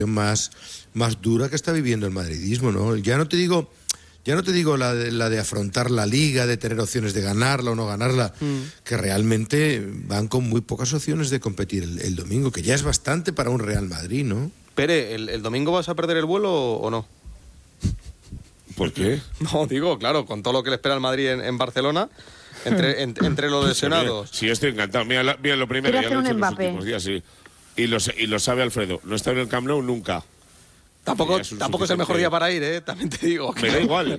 más dura que está viviendo el madridismo, ¿no? Ya no te digo la de afrontar la Liga, de tener opciones de ganarla o no ganarla, que realmente van con muy pocas opciones de competir el domingo, que ya es bastante para un Real Madrid, ¿no? Pere, ¿el domingo vas a perder el vuelo o no? ¿Por qué? No, digo, claro, con todo lo que le espera al Madrid en Barcelona, entre los lesionados. Sí, estoy encantado. Mira lo primero, ya lo he dicho en los últimos días, sí. Y lo sabe Alfredo, no está en el Camp Nou nunca. Tampoco es el mejor día para ir, también te digo. Me da igual.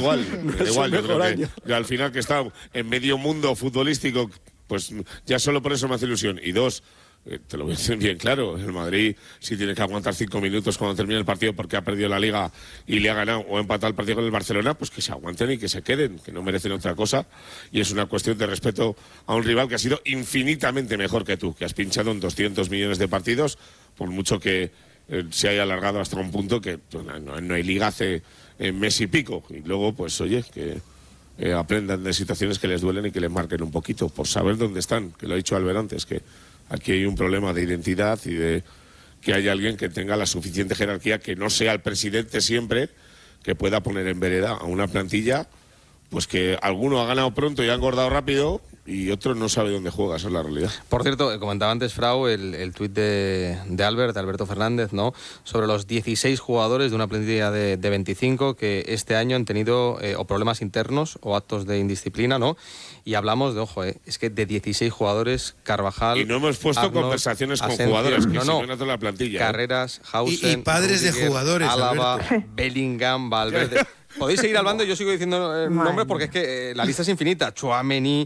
Yo creo que yo al final que he estado en medio mundo futbolístico, pues ya solo por eso me hace ilusión. Y dos, te lo voy a decir bien claro, el Madrid si tiene que aguantar 5 minutos cuando termine el partido porque ha perdido la Liga y le ha ganado o ha empatado el partido con el Barcelona, pues que se aguanten y que se queden, que no merecen otra cosa. Y es una cuestión de respeto a un rival que ha sido infinitamente mejor que tú, que has pinchado en 200 millones de partidos, por mucho que se haya alargado hasta un punto que no hay Liga hace mes y pico. Y luego, pues oye, que aprendan de situaciones que les duelen y que les marquen un poquito, por saber dónde están, que lo ha dicho Albert antes, que aquí hay un problema de identidad y de que haya alguien que tenga la suficiente jerarquía, que no sea el presidente siempre, que pueda poner en vereda a una plantilla, pues que alguno ha ganado pronto y ha engordado rápido y otro no sabe dónde juega, esa es la realidad. Por cierto, comentaba antes Frau el tuit de Alberto Fernández, ¿no?, sobre los 16 jugadores de una plantilla de 25 que este año han tenido o problemas internos o actos de indisciplina, ¿no? Y hablamos de, ojo, es que de 16 jugadores, Carvajal... Y no hemos puesto Arnold, conversaciones con Asensio, jugadores, que no, si no toda la plantilla. Carreras, Hausen... Y padres Rudiger, de jugadores, Álava, Alberto. Bellingham, Valverde... Podéis seguir hablando, yo sigo diciendo nombres porque es que la lista es infinita. Tchouaméni,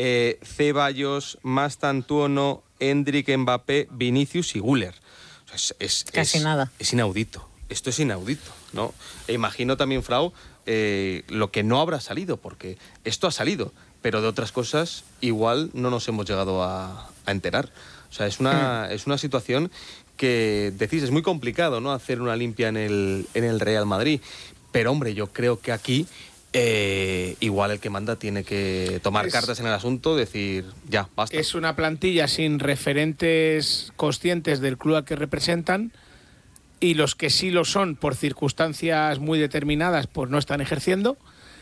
Ceballos, Mastantuono, Endrick, Mbappé, Vinicius y Güler. O sea, Casi nada. Es inaudito. Esto es inaudito, ¿no? E imagino también, Frau, lo que no habrá salido, porque esto ha salido, pero de otras cosas igual no nos hemos llegado a enterar. O sea, es una situación que, decís, es muy complicado, ¿no?, hacer una limpia en el Real Madrid. Pero, hombre, yo creo que aquí igual el que manda tiene que tomar cartas en el asunto, decir, ya, basta. Es una plantilla sin referentes conscientes del club al que representan, y los que sí lo son por circunstancias muy determinadas, pues no están ejerciendo.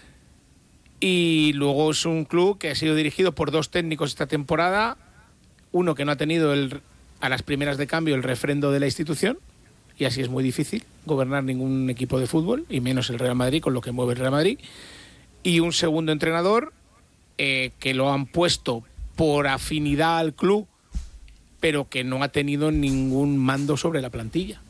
Y luego es un club que ha sido dirigido por 2 técnicos esta temporada, uno que no ha tenido a las primeras de cambio el refrendo de la institución, y así es muy difícil gobernar ningún equipo de fútbol, y menos el Real Madrid, con lo que mueve el Real Madrid. Y un segundo entrenador que lo han puesto por afinidad al club, pero que no ha tenido ningún mando sobre la plantilla.